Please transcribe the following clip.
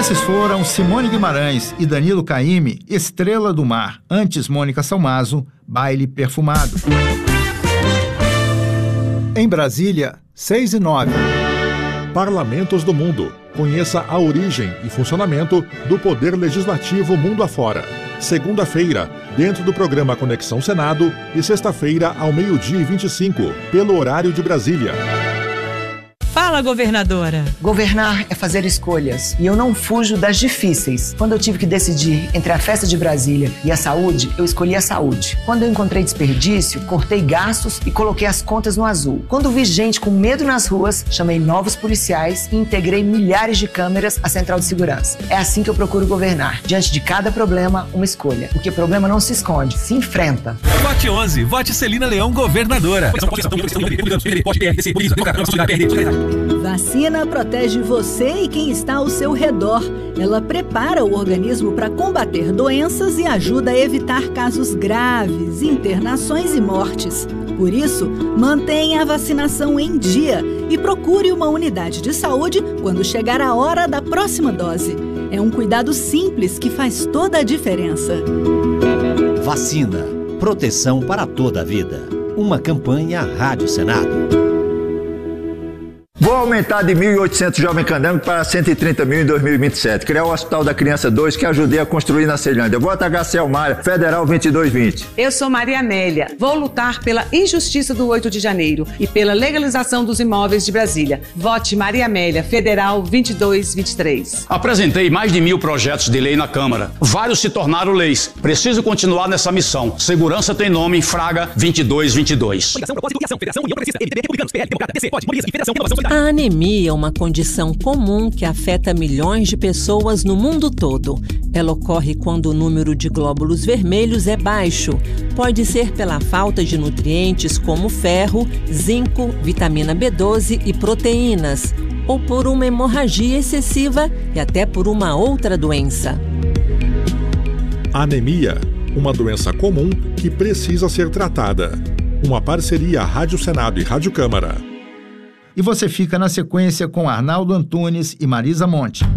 Esses foram Simone Guimarães e Danilo Caymmi, Estrela do Mar. Antes, Mônica Salmazo, Baile Perfumado. Em Brasília, 6h09. Parlamentos do Mundo. Conheça a origem e funcionamento do Poder Legislativo mundo afora. Segunda-feira, dentro do programa Conexão Senado, e sexta-feira, ao 12h25, pelo horário de Brasília. Fala, governadora. Governar é fazer escolhas, e eu não fujo das difíceis. Quando eu tive que decidir entre a festa de Brasília e a saúde, eu escolhi a saúde. Quando eu encontrei desperdício, cortei gastos e coloquei as contas no azul. Quando vi gente com medo nas ruas, chamei novos policiais e integrei milhares de câmeras à central de segurança. É assim que eu procuro governar. Diante de cada problema, uma escolha. Porque problema não se esconde, se enfrenta. Vote 11. Vote Celina Leão, governadora. Vacina protege você e quem está ao seu redor. Ela prepara o organismo para combater doenças e ajuda a evitar casos graves, internações e mortes. Por isso, mantenha a vacinação em dia e procure uma unidade de saúde quando chegar a hora da próxima dose. É um cuidado simples que faz toda a diferença. Vacina. Proteção para toda a vida. Uma campanha Rádio Senado. Vou aumentar de 1.800 Jovem Candango para 130 mil em 2027. Criar o Hospital da Criança 2 que ajudei a construir na Ceilândia. Voto HC Almara, Federal 2220. Eu sou Maria Amélia. Vou lutar pela injustiça do 8 de janeiro e pela legalização dos imóveis de Brasília. Vote Maria Amélia, Federal 2223. Apresentei mais de 1.000 projetos de lei na Câmara. Vários se tornaram leis. Preciso continuar nessa missão. Segurança tem nome, Fraga 2222. A anemia é uma condição comum que afeta milhões de pessoas no mundo todo. Ela ocorre quando o número de glóbulos vermelhos é baixo. Pode ser pela falta de nutrientes como ferro, zinco, vitamina B12 e proteínas, ou por uma hemorragia excessiva e até por uma outra doença. Anemia, uma doença comum que precisa ser tratada. Uma parceria Rádio Senado e Rádio Câmara. E você fica na sequência com Arnaldo Antunes e Marisa Monte.